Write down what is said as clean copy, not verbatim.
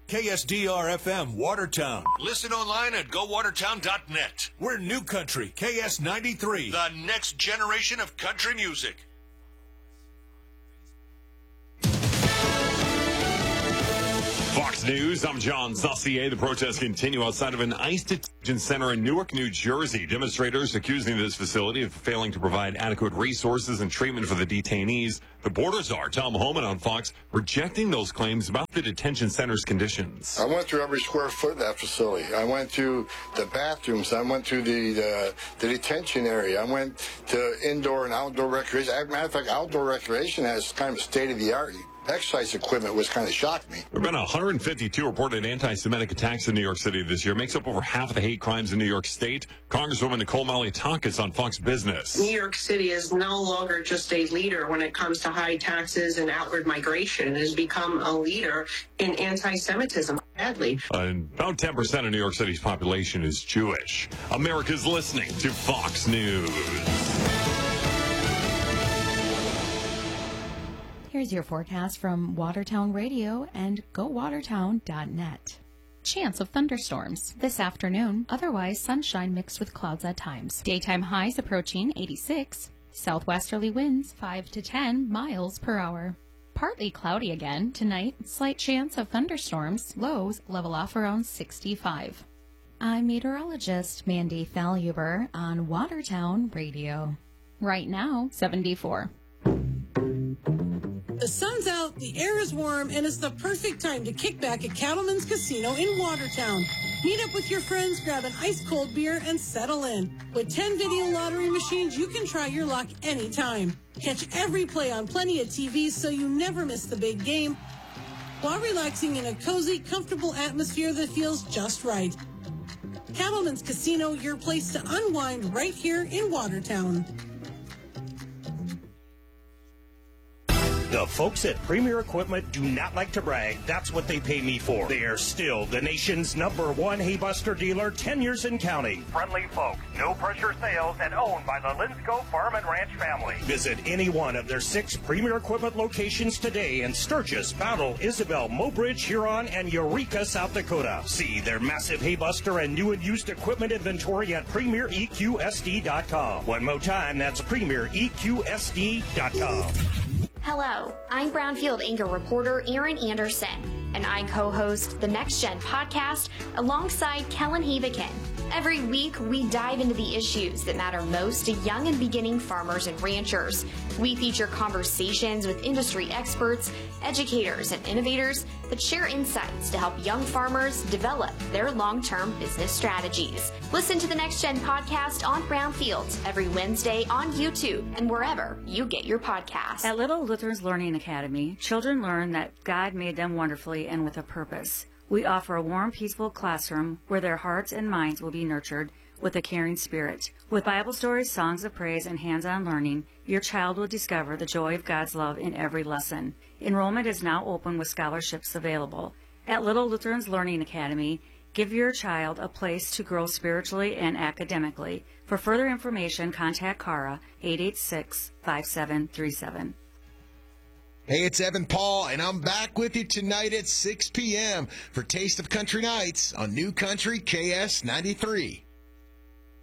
KSDR-FM Watertown. Listen online at gowatertown.net. We're New Country, KS93, the next generation of country music. Fox News, I'm John Saucier. The protests continue outside of an ICE detention center in Newark, New Jersey. Demonstrators accusing this facility of failing to provide adequate resources and treatment for the detainees. The border czar, Tom Homan on Fox, rejecting those claims about the detention center's conditions. I went through every square foot of that facility. I went to the bathrooms. I went to the detention area. I went to indoor and outdoor recreation. As a matter of fact, outdoor recreation has kind of a state-of-the-art exercise equipment, which kind of shocked me. There have been 152 reported anti-Semitic attacks in New York City this year. Makes up over half of the hate crimes in New York State. Congresswoman Nicole Malliotakis on Fox Business. New York City is no longer just a leader when it comes to high taxes and outward migration. It has become a leader in anti-Semitism, sadly. About 10% of New York City's population is Jewish. America's listening to Fox News. Here's your forecast from Watertown Radio and GoWatertown.net. Chance of thunderstorms this afternoon. Otherwise, sunshine mixed with clouds at times. Daytime highs approaching 86. Southwesterly winds 5 to 10 miles per hour. Partly cloudy again tonight. Slight chance of thunderstorms. Lows level off around 65. I'm meteorologist Mandy Thalhuber on Watertown Radio. Right now, 74. The sun's out, the air is warm, and it's the perfect time to kick back at Cattleman's Casino in Watertown. Meet up with your friends, grab an ice-cold beer, and settle in. With 10 video lottery machines, you can try your luck anytime. Catch every play on plenty of TVs so you never miss the big game, while relaxing in a cozy, comfortable atmosphere that feels just right. Cattleman's Casino, your place to unwind right here in Watertown. The folks at Premier Equipment do not like to brag. That's what they pay me for. They are still the nation's #1 Haybuster dealer, 10 years in counting. Friendly folks, no pressure sales, and owned by the Linsco Farm and Ranch family. Visit any one of their 6 Premier Equipment locations today in Sturgis, Battle, Isabel, Mobridge, Huron, and Eureka, South Dakota. See their massive Haybuster and new and used equipment inventory at PremierEQSD.com. One more time, that's PremierEQSD.com. Hello, I'm Brownfield anchor reporter Erin Anderson, and I co-host the Next Gen podcast alongside Kellen Havikin. Every week, we dive into the issues that matter most to young and beginning farmers and ranchers. We feature conversations with industry experts, educators, and innovators that share insights to help young farmers develop their long-term business strategies. Listen to the Next Gen podcast on Brownfield every Wednesday on YouTube and wherever you get your podcasts. At Little Luther's Learning Academy, children learn that God made them wonderfully and with a purpose. We offer a warm, peaceful classroom where their hearts and minds will be nurtured with a caring spirit. With Bible stories, songs of praise, and hands-on learning, your child will discover the joy of God's love in every lesson. Enrollment is now open with scholarships available. At Little Luther's Learning Academy, give your child a place to grow spiritually and academically. For further information, contact Cara, 886-5737. Hey, it's Evan Paul, and I'm back with you tonight at 6 p.m. for Taste of Country Nights on New Country KS93.